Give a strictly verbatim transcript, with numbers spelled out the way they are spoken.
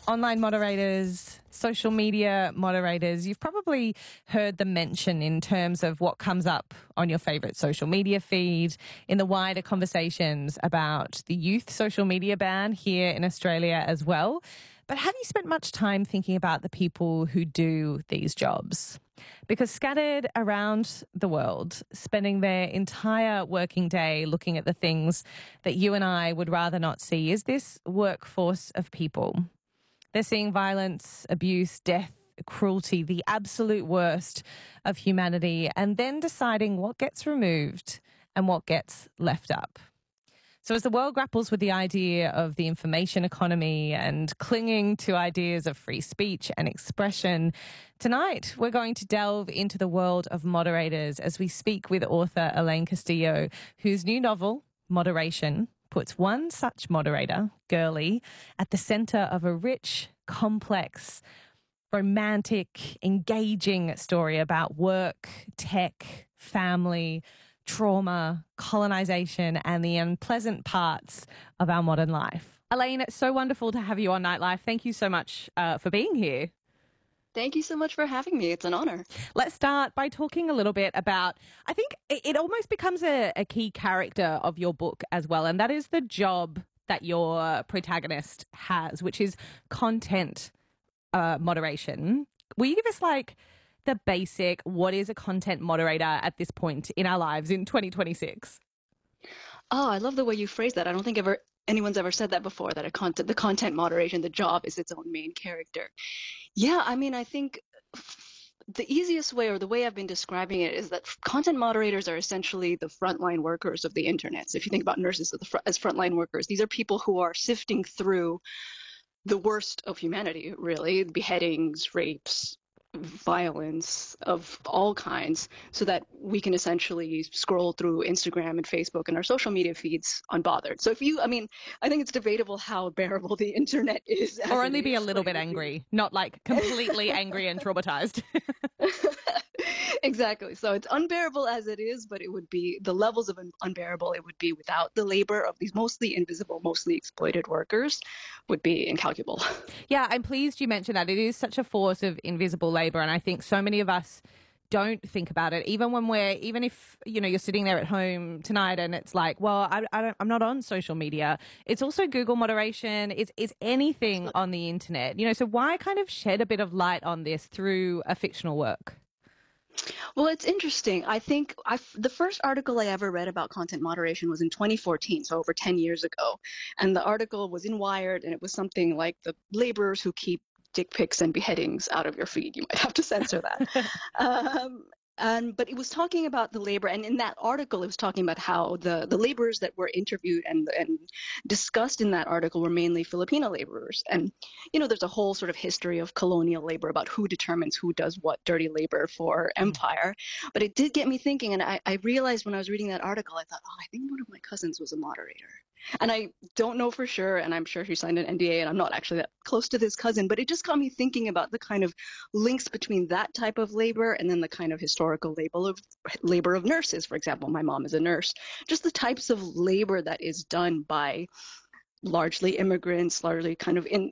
Online moderators, social media moderators. You've probably heard them mention in terms of what comes up on your favourite social media feed, in the wider conversations about the youth social media ban here in Australia as well. But have you spent much time thinking about the people who do these jobs? Because scattered around the world, spending their entire working day looking at the things that you and I would rather not see is this workforce of people. They're seeing violence, abuse, death, cruelty, the absolute worst of humanity, and then deciding what gets removed and what gets left up. So as the world grapples with the idea of the information economy and clinging to ideas of free speech and expression, tonight we're going to delve into the world of moderators as we speak with author Elaine Castillo, whose new novel, Moderation, puts one such moderator, Girlie, at the centre of a rich, complex, romantic, engaging story about work, tech, family, trauma, colonisation, and the unpleasant parts of our modern life. Elaine, it's so wonderful to have you on Nightlife. Thank you so much uh, for being here. Thank you so much for having me. It's an honor. Let's start by talking a little bit about, I think it almost becomes a, a key character of your book as well, and that is the job that your protagonist has, which is content uh, moderation. Will you give us like the basic, what is a content moderator at this point in our lives in twenty twenty-six? Oh, I love the way you phrase that. I don't think ever anyone's ever said that before, that a content, the content moderation, the job is its own main character. Yeah, I mean, I think the easiest way, or the way I've been describing it, is that content moderators are essentially the frontline workers of the internet. So if you think about nurses as, the fr- as frontline workers, these are people who are sifting through the worst of humanity, really, beheadings, rapes, violence of all kinds, so that we can essentially scroll through Instagram and Facebook and our social media feeds unbothered. So if you, I mean, I think it's debatable how bearable the internet is. Or only be a little bit angry, not like completely angry and traumatized. Exactly. So it's unbearable as it is, but it would be the levels of un- unbearable it would be without the labor of these mostly invisible, mostly exploited workers would be incalculable. Yeah, I'm pleased you mentioned that. It is such a force of invisible labor, and I think so many of us don't think about it, even when we're, even if, you know, you're sitting there at home tonight and it's like, well, I, I don't, I'm not on social media. It's also Google moderation. It's, it's anything on the internet, you know, so why kind of shed a bit of light on this through a fictional work? Well, it's interesting. I think I, the first article I ever read about content moderation was in twenty fourteen, so over ten years ago. And the article was in Wired, and it was something like the laborers who keep dick pics and beheadings out of your feed. You might have to censor that. um, and, but it was talking about the labor, and in that article, it was talking about how the, the laborers that were interviewed and, and discussed in that article were mainly Filipino laborers. And, you know, there's a whole sort of history of colonial labor about who determines who does what dirty labor for empire. But it did get me thinking, and I, I realized when I was reading that article, I thought, oh, I think one of my cousins was a moderator. And I don't know for sure, and I'm sure she signed an N D A, and I'm not actually that close to this cousin, but it just got me thinking about the kind of links between that type of labor and then the kind of historical label of labor of nurses. For example, my mom is a nurse. Just the types of labor that is done by largely immigrants, largely kind of in